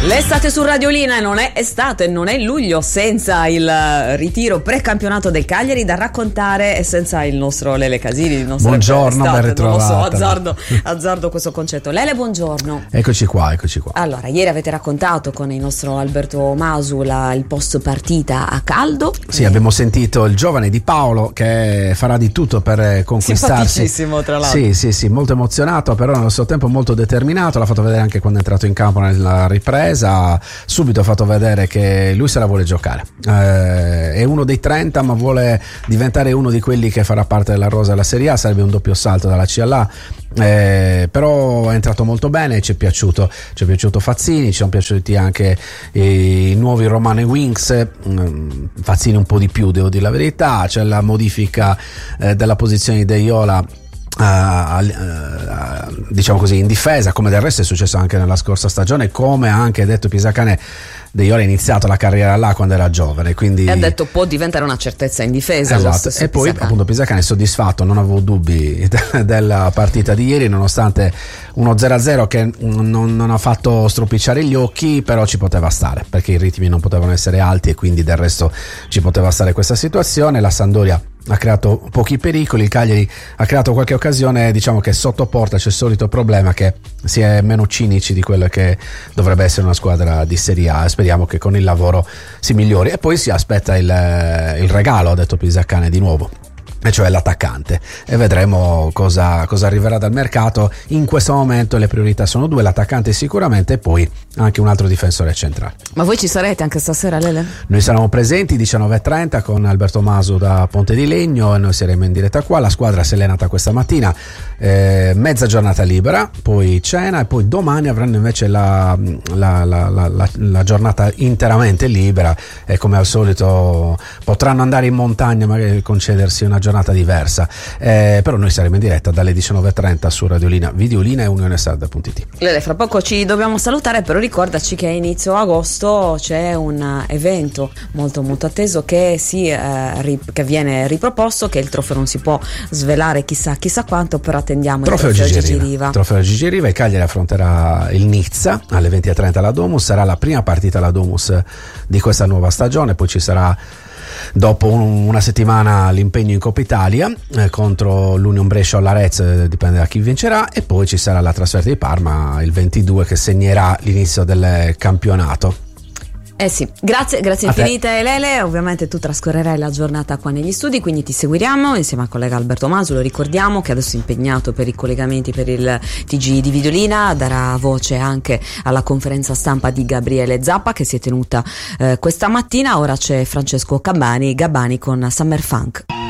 L'estate su Radiolina non è estate, non è luglio senza il ritiro precampionato del Cagliari da raccontare e senza il nostro Lele Casini. Buongiorno, ben ritrovata. Non lo so, azzardo questo concetto. Lele, buongiorno. Eccoci qua. Allora, ieri avete raccontato con il nostro Alberto Masu il post partita a caldo. Sì, abbiamo sentito il giovane Di Paolo che farà di tutto per conquistarsi. Simpaticissimo, tra l'altro. Sì, molto emozionato, però nello stesso tempo molto determinato. L'ha fatto vedere anche quando è entrato in campo nella ripresa. Subito ha fatto vedere che lui se la vuole giocare, è uno dei 30 ma vuole diventare uno di quelli che farà parte della rosa della Serie A. Sarebbe un doppio salto dalla C alla A, però è entrato molto bene, ci è piaciuto Fazzini, ci sono piaciuti anche i nuovi Romano Wings, Fazzini un po' di più, devo dire la verità. C'è la modifica della posizione di De Iola, diciamo così, in difesa, come del resto è successo anche nella scorsa stagione, come ha anche detto Pisacane. De Iola ha iniziato la carriera là quando era giovane, quindi ha detto può diventare una certezà in difesa. Esatto. E poi appunto Pisacane è soddisfatto, non avevo dubbi della partita di ieri, nonostante uno 0-0 che non ha fatto stropicciare gli occhi, però ci poteva stare perché i ritmi non potevano essere alti e quindi del resto ci poteva stare questa situazione. La Sampdoria ha creato pochi pericoli, il Cagliari ha creato qualche occasione. Diciamo che sotto porta c'è il solito problema che si è meno cinici di quello che dovrebbe essere una squadra di Serie A. Speriamo che con il lavoro si migliori, e poi si aspetta il regalo, ha detto Pisacane di nuovo, e cioè l'attaccante, e vedremo cosa arriverà dal mercato. In questo momento le priorità sono due: l'attaccante sicuramente, e poi anche un altro difensore centrale. Ma voi ci sarete anche stasera, Lele? Noi saremo presenti 19:30 con Alberto Masu da Ponte di Legno, e noi saremo in diretta qua. La squadra si è allenata questa mattina, mezza giornata libera, poi cena, e poi domani avranno invece la giornata interamente libera, e come al solito potranno andare in montagna, magari concedersi una giornata diversa, però noi saremo in diretta dalle 19:30 su Radiolina, Videolina e UnioneSarda.it. Lele, fra poco ci dobbiamo salutare, però ricordaci che a inizio agosto c'è un evento molto molto atteso che viene riproposto, che il trofeo non si può svelare chissà quanto, però attendiamo il trofeo Gigi Riva. Trofeo Gigi Riva. Il Cagliari affronterà il Nizza alle 20:30 alla Domus, sarà la prima partita alla Domus di questa nuova stagione. Poi ci sarà dopo una settimana l'impegno in Coppa Italia contro l'Union Brescia o l'Arez, dipende da chi vincerà, e poi ci sarà la trasferta di Parma il 22 che segnerà l'inizio del campionato. Sì, grazie infinite Lele. Ovviamente tu trascorrerai la giornata qua negli studi, quindi ti seguiremo insieme al collega Alberto Masu. Lo ricordiamo che adesso è impegnato per i collegamenti per il TG di Videolina, darà voce anche alla conferenza stampa di Gabriele Zappa che si è tenuta questa mattina. Ora c'è Francesco Gabbani con Summer Funk.